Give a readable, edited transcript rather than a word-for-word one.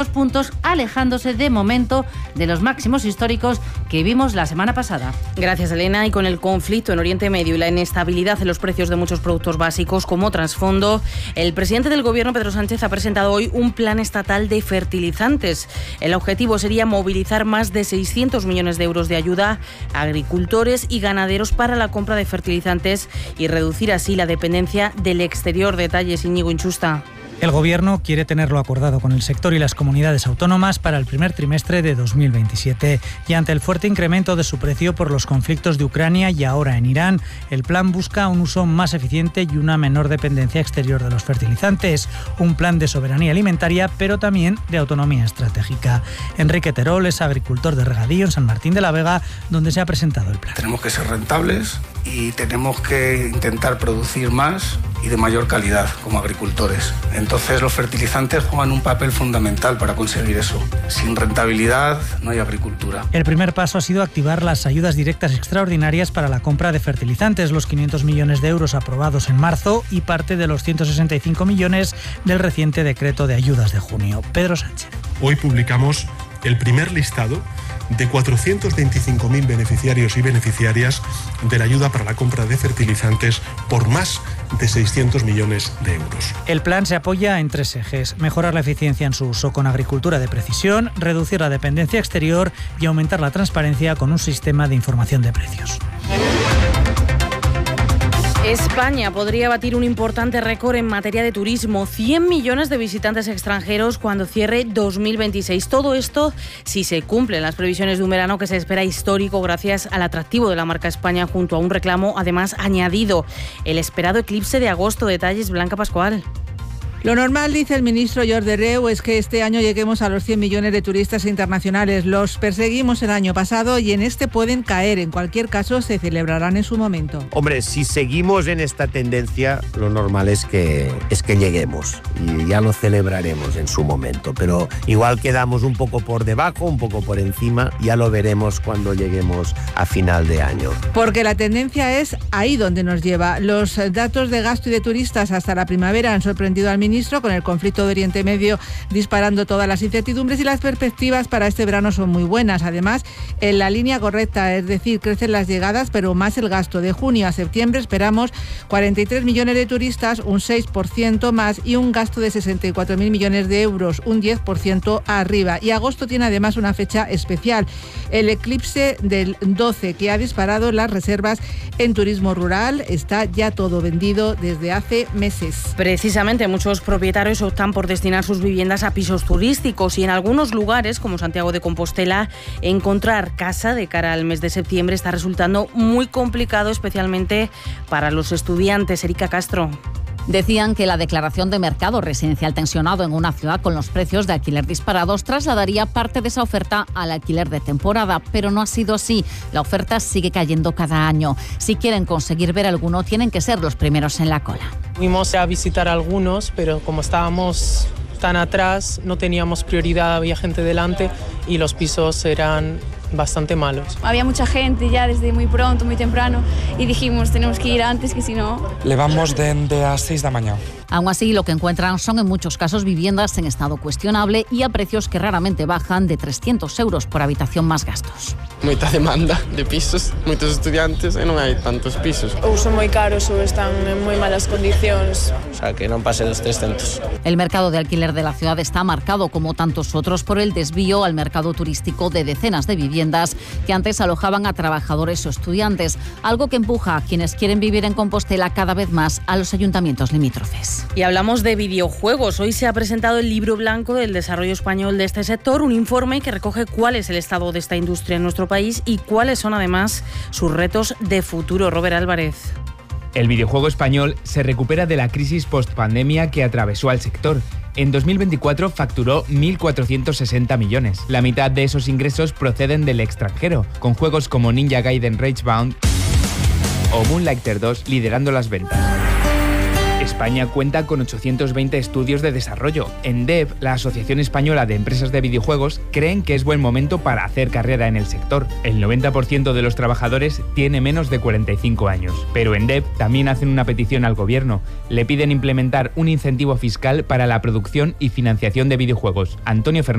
puntos, alejándose de momento de los máximos históricos que vimos la semana pasada. Gracias, Elena. Y con el conflicto en Oriente Medio y la inestabilidad en los precios de muchos productos básicos como trasfondo, el presidente del Gobierno, Pedro Sánchez, ha presentado hoy un plan estatal de fertilizantes. El objetivo sería movilizar más de 600 millones de euros de ayuda a agricultores y ganaderos para la compra de fertilizantes y reducir así la dependencia del exterior. Detalles, Íñigo Inchusta. El Gobierno quiere tenerlo acordado con el sector y las comunidades autónomas para el primer trimestre de 2027. Y ante el fuerte incremento de su precio por los conflictos de Ucrania y ahora en Irán, el plan busca un uso más eficiente y una menor dependencia exterior de los fertilizantes. Un plan de soberanía alimentaria, pero también de autonomía estratégica. Enrique Terol es agricultor de regadío en San Martín de la Vega, donde se ha presentado el plan. Tenemos que ser rentables y tenemos que intentar producir más y de mayor calidad como agricultores. Entonces los fertilizantes juegan un papel fundamental para conseguir eso. Sin rentabilidad no hay agricultura. El primer paso ha sido activar las ayudas directas extraordinarias para la compra de fertilizantes, los 500 millones de euros aprobados en marzo y parte de los 165 millones del reciente decreto de ayudas de junio. Pedro Sánchez. Hoy publicamos el primer listado de 425.000 beneficiarios y beneficiarias de la ayuda para la compra de fertilizantes por más de 600 millones de euros. El plan se apoya en 3 ejes: mejorar la eficiencia en su uso con agricultura de precisión, reducir la dependencia exterior y aumentar la transparencia con un sistema de información de precios. España podría batir un importante récord en materia de turismo, 100 millones de visitantes extranjeros cuando cierre 2026. Todo esto si se cumplen las previsiones de un verano que se espera histórico gracias al atractivo de la marca España junto a un reclamo además añadido, el esperado eclipse de agosto. Detalles, Blanca Pascual. Lo normal, dice el ministro Jordi Hereu, es que este año lleguemos a los 100 millones de turistas internacionales. Los perseguimos el año pasado y en este pueden caer. En cualquier caso, se celebrarán en su momento. Hombre, si seguimos en esta tendencia, lo normal es que lleguemos y ya lo celebraremos en su momento. Pero igual quedamos un poco por debajo, un poco por encima, ya lo veremos cuando lleguemos a final de año. Porque la tendencia es ahí donde nos lleva. Los datos de gasto y de turistas hasta la primavera han sorprendido al ministro, con el conflicto de Oriente Medio disparando todas las incertidumbres, y las perspectivas para este verano son muy buenas. Además, en la línea correcta, es decir, crecen las llegadas, pero más el gasto. De junio a septiembre esperamos 43 millones de turistas, un 6% más, y un gasto de 64.000 millones de euros, un 10% arriba. Y agosto tiene además una fecha especial, el eclipse del 12, que ha disparado las reservas en turismo rural. Está ya todo vendido desde hace meses. Precisamente, muchos propietarios optan por destinar sus viviendas a pisos turísticos y en algunos lugares, como Santiago de Compostela, encontrar casa de cara al mes de septiembre está resultando muy complicado, especialmente para los estudiantes. Erika Castro. Decían que la declaración de mercado residencial tensionado en una ciudad con los precios de alquiler disparados trasladaría parte de esa oferta al alquiler de temporada, pero no ha sido así. La oferta sigue cayendo cada año. Si quieren conseguir ver alguno, tienen que ser los primeros en la cola. Fuimos a visitar algunos, pero como estábamos tan atrás, no teníamos prioridad, había gente delante y los pisos eran bastante malos. Había mucha gente ya desde muy pronto, muy temprano, y dijimos, tenemos que ir antes, que si no... Levamos de a 6 de mañana. Aún así, lo que encuentran son en muchos casos viviendas en estado cuestionable y a precios que raramente bajan de 300 euros por habitación más gastos. Mucha demanda de pisos, muchos estudiantes y no hay tantos pisos. Ou son moi caros ou están en moi malas condicións. O sea, que non pase dos 300. El mercado de alquiler de la ciudad está marcado, como tantos otros, por el desvío al mercado turístico de decenas de viviendas que antes alojaban a trabajadores o estudiantes, algo que empuja a quienes quieren vivir en Compostela cada vez más a los ayuntamientos limítrofes. Y hablamos de videojuegos. Hoy se ha presentado el libro blanco del desarrollo español de este sector, un informe que recoge cuál es el estado de esta industria en nuestro país y cuáles son además sus retos de futuro. Robert Álvarez. El videojuego español se recupera de la crisis post-pandemia que atravesó al sector. En 2024 facturó 1.460 millones. La mitad de esos ingresos proceden del extranjero, con juegos como Ninja Gaiden Ragebound o Moonlighter 2 liderando las ventas. España cuenta con 820 estudios de desarrollo. En DEV, la Asociación Española de Empresas de Videojuegos, creen que es buen momento para hacer carrera en el sector. El 90% de los trabajadores tiene menos de 45 años. Pero en DEV también hacen una petición al gobierno. Le piden implementar un incentivo fiscal para la producción y financiación de videojuegos. Antonio Fernández.